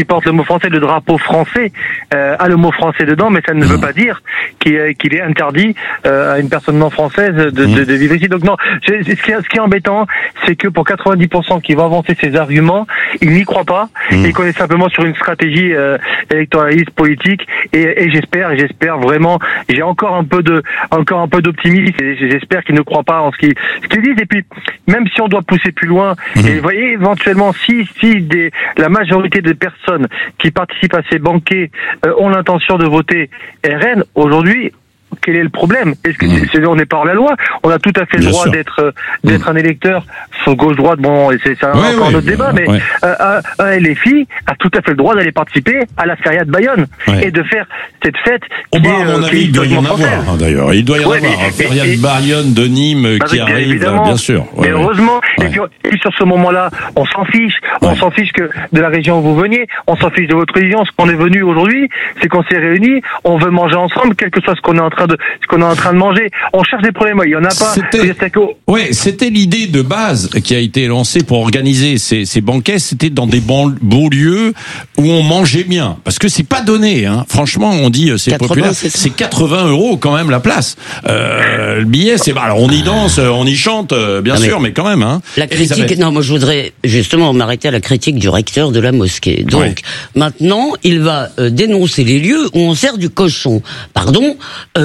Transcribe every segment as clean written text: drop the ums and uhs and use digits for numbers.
qui porte le mot français, le drapeau français, a le mot français dedans, mais ça ne veut pas dire qu'il est interdit à une personne non française de vivre ici. Donc non, ce qui est embêtant, c'est que pour 90% qui vont avancer ces arguments, ils n'y croient pas, et qu'on est simplement sur une stratégie électoraliste politique, et j'espère vraiment, j'ai encore un peu d'optimisme, et j'espère qu'ils ne croient pas en ce qu'ils disent. Et puis même si on doit pousser plus loin, et vous voyez, éventuellement si la majorité des personnes qui participent à ces banquets ont l'intention de voter RN aujourd'hui, quel est le problème? Est-ce que on n'est pas hors la loi? On a tout à fait le droit d'être un électeur gauche-droite. Bon, c'est encore notre débat, mais un LFI a tout à fait le droit d'aller participer à la feria de Bayonne et de faire cette fête. À mon avis, il doit y en avoir. D'ailleurs, il doit y en avoir. Feria de Bayonne, de Nîmes qui arrive, bien sûr. Mais heureusement. Et puis sur ce moment-là, on s'en fiche. On s'en fiche que de la région où vous veniez. On s'en fiche de votre religion. Ce qu'on est venu aujourd'hui, c'est qu'on s'est réunis. On veut manger ensemble, quel que soit ce qu'on est en train de manger. On cherche des problèmes. Il y en a pas. C'était l'idée de base qui a été lancée pour organiser ces banquets. C'était dans des beaux lieux où on mangeait bien. Parce que c'est pas donné, hein. Franchement, on dit c'est populaire. C'est 80 € quand même la place. Le billet, c'est, alors on y danse, on y chante, bien sûr, mais quand même, hein. La critique, non, moi je voudrais justement m'arrêter à la critique du recteur de la mosquée. Donc, maintenant, il va dénoncer les lieux où on sert du cochon. Pardon,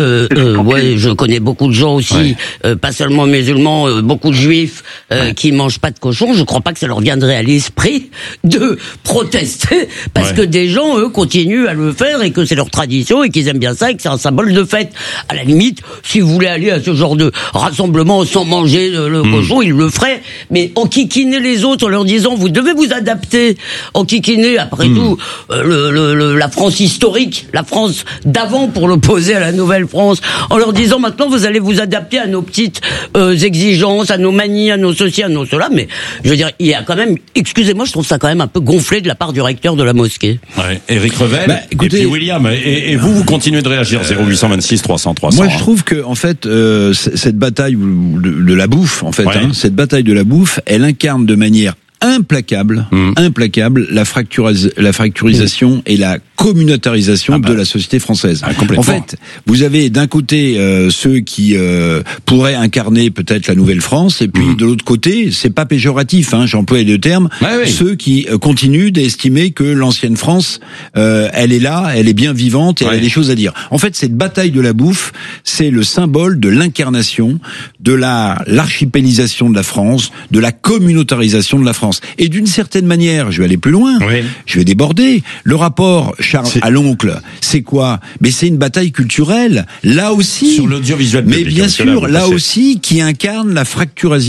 je connais beaucoup de gens aussi, pas seulement musulmans, beaucoup de juifs qui mangent pas de cochon. Je crois pas que ça leur viendrait à l'esprit de protester parce que des gens, eux, continuent à le faire et que c'est leur tradition et qu'ils aiment bien ça et que c'est un symbole de fête. À la limite, si vous voulez aller à ce genre de rassemblement sans manger le cochon, ils le feraient. Mais enquiquiner les autres en leur disant vous devez vous adapter. Enquiquiner, après tout, la France historique, la France d'avant pour l'opposer à la nouvelle France, en leur disant maintenant vous allez vous adapter à nos petites exigences, à nos manies, à nos ceci, à nos cela. Mais je veux dire, il y a quand même, excusez-moi, je trouve ça quand même un peu gonflé de la part du recteur de la mosquée. Éric Revel, écoutez, et puis William, et vous continuez de réagir 0826 300 300. Moi, je trouve que en fait, cette bataille de la bouffe, en fait, cette bataille de la bouffe, elle incarne de manière implacable la fracturisation et la communautarisation de la société française. En fait, vous avez d'un côté ceux qui pourraient incarner peut-être la nouvelle France, et puis de l'autre côté, c'est pas péjoratif, hein, j'emploie les deux termes, ceux qui continuent d'estimer que l'ancienne France, elle est là, elle est bien vivante et elle a des choses à dire. En fait, cette bataille de la bouffe, c'est le symbole de l'incarnation de l'archipélisation de la France, de la communautarisation de la France. Et d'une certaine manière, je vais aller plus loin, je vais déborder. Le rapport Charles à l'oncle, c'est quoi? Mais c'est une bataille culturelle, là aussi. Sur l'audiovisuel public. Mais bien sûr, là aussi, qui incarne la fracture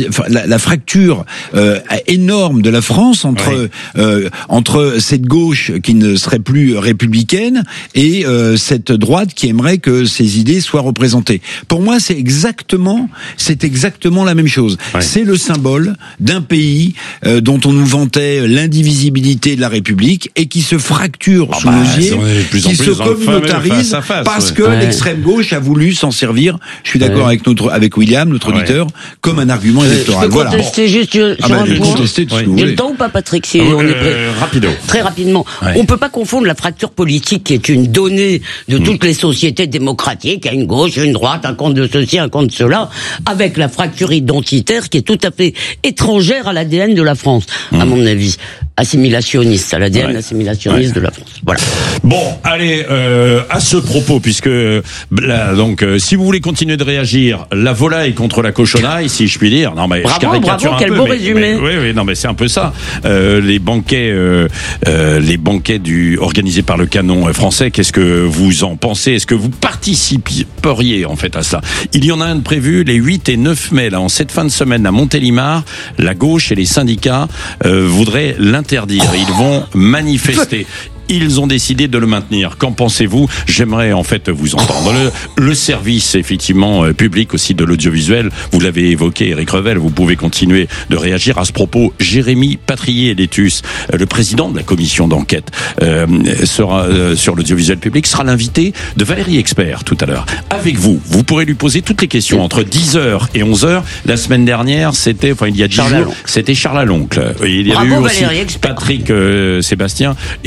énorme de la France entre cette gauche qui ne serait plus républicaine et cette droite qui aimerait que ses idées soient représentées. Pour moi, c'est exactement la même chose. C'est le symbole d'un pays dont on nous vantait l'indivisibilité de la République et qui se fracture sous nos yeux, qui se communautarise parce que l'extrême gauche a voulu s'en servir. Je suis d'accord avec William, notre auditeur, comme un argument électoral. Je peux contester juste sur un point. J'ai le temps ou pas, Patrick, si on est prêt? Très rapidement. On peut pas confondre la fracture politique qui est une donnée de toutes les sociétés démocratiques, à une gauche, une droite, un camp de ceci, un camp de cela, avec la fracture identitaire qui est tout à fait étrangère à l'ADN de la France, à mon avis, assimilationniste, à l'ADN assimilationniste de la France. Voilà. Bon, allez, à ce propos, puisque là, donc, si vous voulez continuer de réagir, la volaille contre la cochonaille, si je puis dire. Non, mais bravo, je caricature quel beau résumé. Oui, non, mais c'est un peu ça. Les banquets organisés par le Canon français. Qu'est-ce que vous en pensez? Est-ce que vous participeriez en fait à ça? Il y en a un de prévu les 8 et 9 mai, là, en cette fin de semaine à Montélimar. La gauche et les syndicats voudraient l'interdire. Ils vont manifester. Ils ont décidé de le maintenir. Qu'en pensez-vous? J'aimerais en fait vous entendre. Le service effectivement public aussi de l'audiovisuel, vous l'avez évoqué, Éric Revel, vous pouvez continuer de réagir à ce propos. Jérémy Patrier-Létus, le président de la commission d'enquête sera sur l'audiovisuel public, sera l'invité de Valérie Expert tout à l'heure. Avec vous, vous pourrez lui poser toutes les questions entre 10h et 11h. La semaine dernière, il y a 10 jours, c'était Charles Aloncle. Il y avait eu aussi Patrick Sébastien